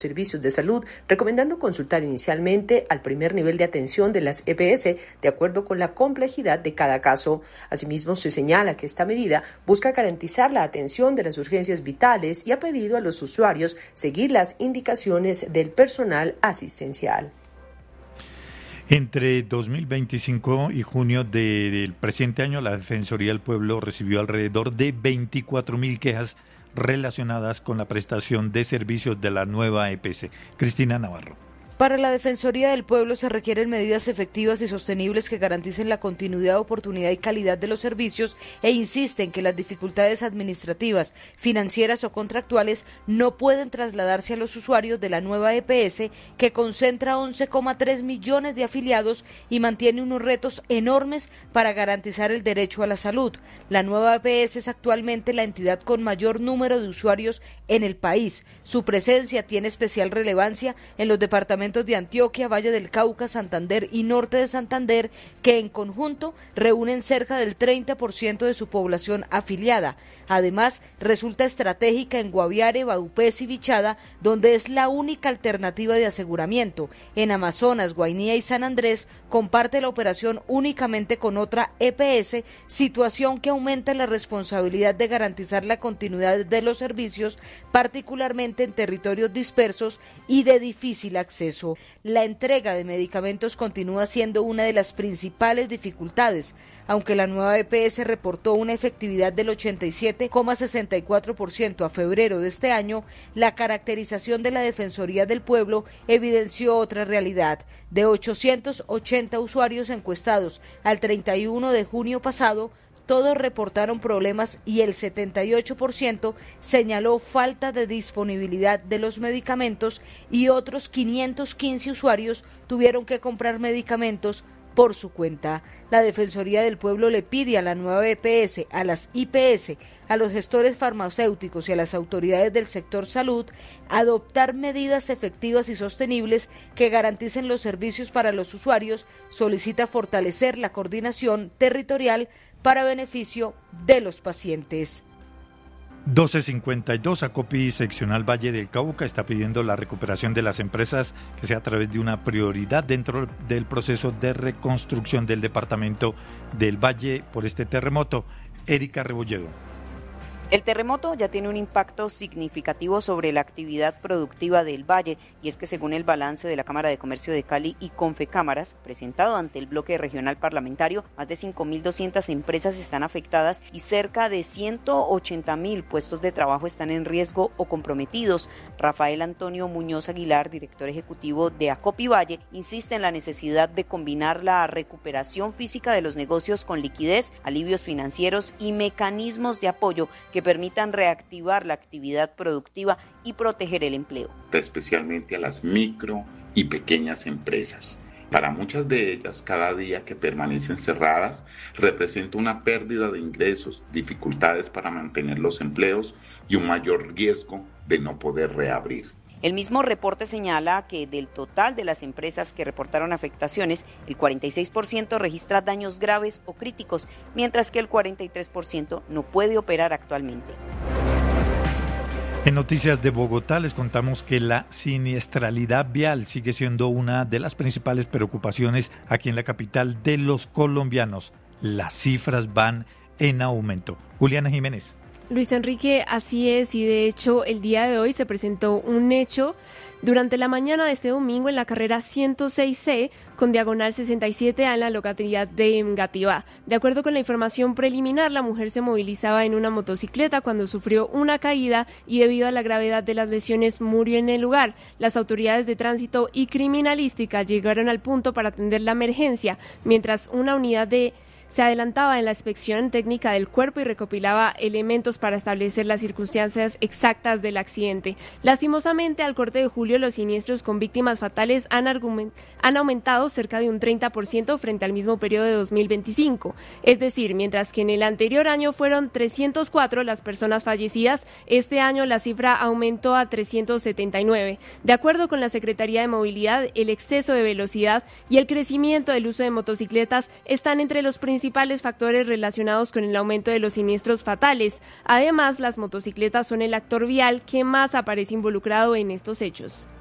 servicios de salud, recomendando consultar inicialmente al primer nivel de atención de las EPS de acuerdo con la complejidad de cada caso. Asimismo, se señala que esta medida busca garantizar la atención de las urgencias vitales y ha pedido a los usuarios seguir las indicaciones del personal asistencial. Entre 2025 y junio del presente año, la Defensoría del Pueblo recibió alrededor de 24.000 quejas relacionadas con la prestación de servicios de la nueva EPS. Cristina Navarro. Para la Defensoría del Pueblo se requieren medidas efectivas y sostenibles que garanticen la continuidad, oportunidad y calidad de los servicios e insisten que las dificultades administrativas, financieras o contractuales no pueden trasladarse a los usuarios de la nueva EPS, que concentra 11,3 millones de afiliados y mantiene unos retos enormes para garantizar el derecho a la salud. La nueva EPS es actualmente la entidad con mayor número de usuarios en el país. Su presencia tiene especial relevancia en los departamentos de Antioquia, Valle del Cauca, Santander y Norte de Santander, que en conjunto reúnen cerca del 30% de su población afiliada. Además, resulta estratégica en Guaviare, Baupés y Vichada, donde es la única alternativa de aseguramiento. En Amazonas, Guainía y San Andrés comparte la operación únicamente con otra EPS, situación que aumenta la responsabilidad de garantizar la continuidad de los servicios, particularmente en territorios dispersos y de difícil acceso. La entrega de medicamentos continúa siendo una de las principales dificultades. Aunque la nueva EPS reportó una efectividad del 87,64% a febrero de este año, la caracterización de la Defensoría del Pueblo evidenció otra realidad. De 880 usuarios encuestados al 31 de junio pasado, todos reportaron problemas y el 78% señaló falta de disponibilidad de los medicamentos y otros 515 usuarios tuvieron que comprar medicamentos por su cuenta. La Defensoría del Pueblo le pide a la nueva EPS, a las IPS, a los gestores farmacéuticos y a las autoridades del sector salud adoptar medidas efectivas y sostenibles que garanticen los servicios para los usuarios. Solicita fortalecer la coordinación territorial para beneficio de los pacientes. 1252, Acopi Seccional Valle del Cauca está pidiendo la recuperación de las empresas que sea a través de una prioridad dentro del proceso de reconstrucción del departamento del Valle por este terremoto. Erika Rebolledo. El terremoto ya tiene un impacto significativo sobre la actividad productiva del Valle, y es que según el balance de la Cámara de Comercio de Cali y Confecámaras, presentado ante el bloque regional parlamentario, más de 5.200 empresas están afectadas y cerca de 180.000 puestos de trabajo están en riesgo o comprometidos. Rafael Antonio Muñoz Aguilar, director ejecutivo de Acopi Valle, insiste en la necesidad de combinar la recuperación física de los negocios con liquidez, alivios financieros y mecanismos de apoyo que permitan reactivar la actividad productiva y proteger el empleo. Especialmente a las micro y pequeñas empresas. Para muchas de ellas, cada día que permanecen cerradas representa una pérdida de ingresos, dificultades para mantener los empleos y un mayor riesgo de no poder reabrir. El mismo reporte señala que del total de las empresas que reportaron afectaciones, el 46% registra daños graves o críticos, mientras que el 43% no puede operar actualmente. En Noticias de Bogotá les contamos que la siniestralidad vial sigue siendo una de las principales preocupaciones aquí en la capital de los colombianos. Las cifras van en aumento. Juliana Jiménez. Luis Enrique, así es, y de hecho el día de hoy se presentó un hecho durante la mañana de este domingo en la carrera 106C con diagonal 67A en la localidad de Engativá. De acuerdo con la información preliminar, la mujer se movilizaba en una motocicleta cuando sufrió una caída y debido a la gravedad de las lesiones murió en el lugar. Las autoridades de tránsito y criminalística llegaron al punto para atender la emergencia, mientras una unidad se adelantaba en la inspección técnica del cuerpo y recopilaba elementos para establecer las circunstancias exactas del accidente. Lastimosamente, al corte de julio, los siniestros con víctimas fatales han aumentado cerca de un 30% frente al mismo periodo de 2025. Es decir, mientras que en el anterior año fueron 304 las personas fallecidas, este año la cifra aumentó a 379. De acuerdo con la Secretaría de Movilidad, el exceso de velocidad y el crecimiento del uso de motocicletas están entre los principales principales factores relacionados con el aumento de los siniestros fatales. Además, las motocicletas son el actor vial que más aparece involucrado en estos hechos.